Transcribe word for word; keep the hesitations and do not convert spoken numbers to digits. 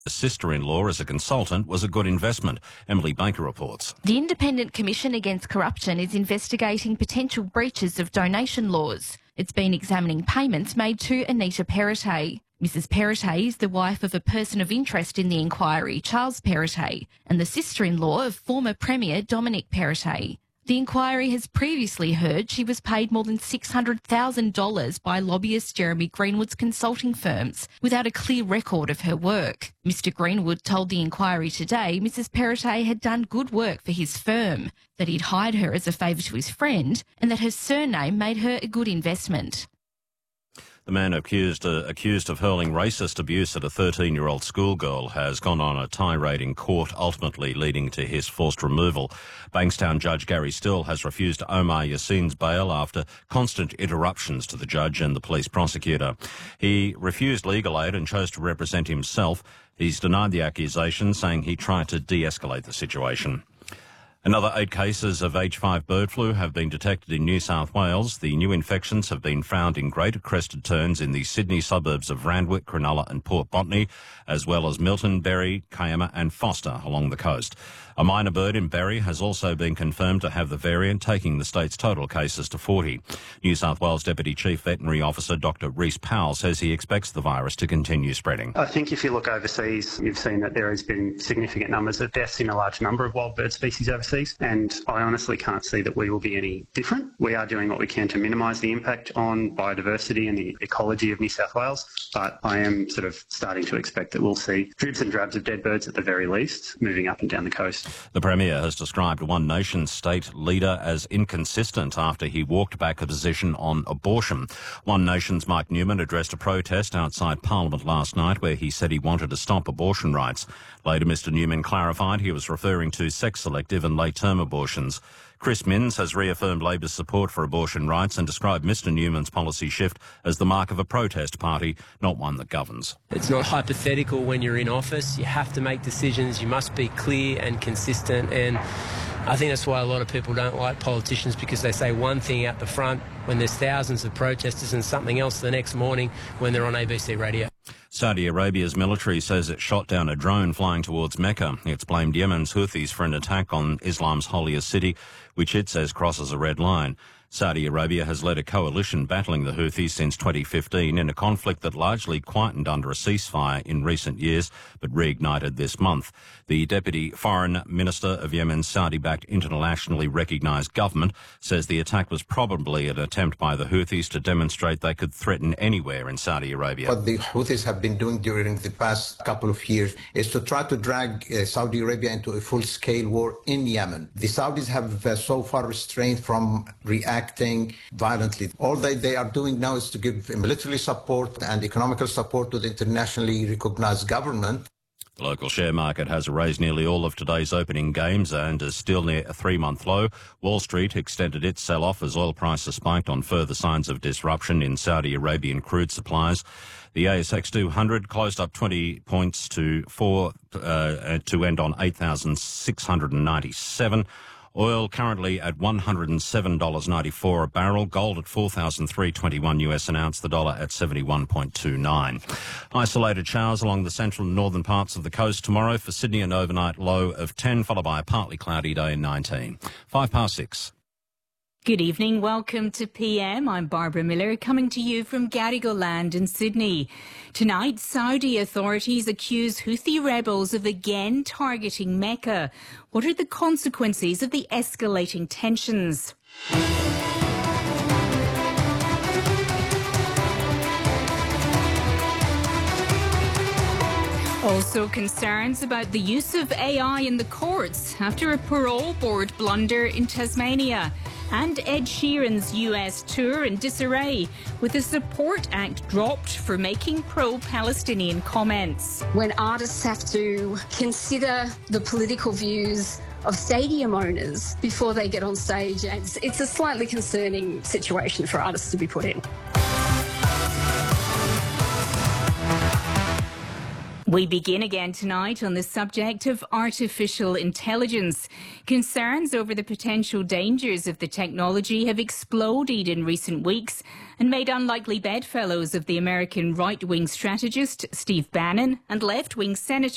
sister-in-law as a consultant was a good investment. Emily Baker reports. The Independent Commission Against Corruption is investigating potential breaches of donation laws. It's been examining payments made to Anita Perrottet. Missus Perrottet is the wife of a person of interest in the inquiry, Charles Perrottet, and the sister-in-law of former Premier Dominic Perrottet. The inquiry has previously heard she was paid more than six hundred thousand dollars by lobbyist Jeremy Greenwood's consulting firms without a clear record of her work. Mister Greenwood told the inquiry today Missus Perrottet had done good work for his firm, that he'd hired her as a favour to his friend, and that her surname made her a good investment. The man accused uh, accused of hurling racist abuse at a thirteen-year-old schoolgirl has gone on a tirade in court, ultimately leading to his forced removal. Bankstown Judge Gary Still has refused Omar Yassin's bail after constant interruptions to the judge and the police prosecutor. He refused legal aid and chose to represent himself. He's denied the accusation, saying he tried to de-escalate the situation. Another eight cases of H five bird flu have been detected in New South Wales. The new infections have been found in greater crested terns in the Sydney suburbs of Randwick, Cronulla and Port Botany, as well as Milton, Berry, Kiama and Foster along the coast. A minor bird in Berry has also been confirmed to have the variant, taking the state's total cases to forty. New South Wales Deputy Chief Veterinary Officer Doctor Rhys Powell says he expects the virus to continue spreading. I think if you look overseas, you've seen that there has been significant numbers of deaths in a large number of wild bird species overseas, and I honestly can't see that we will be any different. We are doing what we can to minimise the impact on biodiversity and the ecology of New South Wales, but I am sort of starting to expect that we'll see dribs and drabs of dead birds at the very least moving up and down the coast. The Premier has described One Nation state leader as inconsistent after he walked back a position on abortion. One Nation's Mike Newman addressed a protest outside Parliament last night where he said he wanted to stop abortion rights. Later, Mr Newman clarified he was referring to sex-selective and late-term abortions. Chris Minns has reaffirmed Labor's support for abortion rights and described Mr Newman's policy shift as the mark of a protest party, not one that governs. It's not hypothetical when you're in office. You have to make decisions. You must be clear and consistent, and I think that's why a lot of people don't like politicians, because they say one thing out the front when there's thousands of protesters and something else the next morning when they're on A B C radio. Saudi Arabia's military says it shot down a drone flying towards Mecca. It's blamed Yemen's Houthis for an attack on Islam's holiest city, which it says crosses a red line. Saudi Arabia has led a coalition battling the Houthis since twenty fifteen in a conflict that largely quietened under a ceasefire in recent years, but reignited this month. The Deputy Foreign Minister of Yemen's Saudi-backed internationally recognised government says the attack was probably an attempt by the Houthis to demonstrate they could threaten anywhere in Saudi Arabia. What the Houthis have been doing during the past couple of years is to try to drag uh, Saudi Arabia into a full-scale war in Yemen. The Saudis have uh, so far restrained from reacting violently. All that they are doing now is to give military support and economical support to the internationally recognised government. The local share market has erased nearly all of today's opening gains and is still near a three-month low. Wall Street extended its sell-off as oil prices spiked on further signs of disruption in Saudi Arabian crude supplies. The A S X two hundred closed up twenty points to four uh, to end on eight thousand six hundred ninety-seven. Oil currently at one hundred seven dollars ninety-four a barrel. Gold at four thousand three hundred twenty-one US an ounce. The dollar at seventy-one point two nine. Isolated showers along the central and northern parts of the coast tomorrow. For Sydney, an overnight low of ten, followed by a partly cloudy day in nineteen. Five past six. Good evening. Welcome to P M. I'm Barbara Miller, coming to you from Gadigal Land in Sydney. Tonight, Saudi authorities accuse Houthi rebels of again targeting Mecca. What are the consequences of the escalating tensions? Also concerns about the use of A I in the courts after a parole board blunder in Tasmania. And Ed Sheeran's U S tour in disarray, with a support act dropped for making pro-Palestinian comments. When artists have to consider the political views of stadium owners before they get on stage, it's, it's a slightly concerning situation for artists to be put in. We begin again tonight on the subject of artificial intelligence. Concerns over the potential dangers of the technology have exploded in recent weeks and made unlikely bedfellows of the American right-wing strategist Steve Bannon and left-wing Senator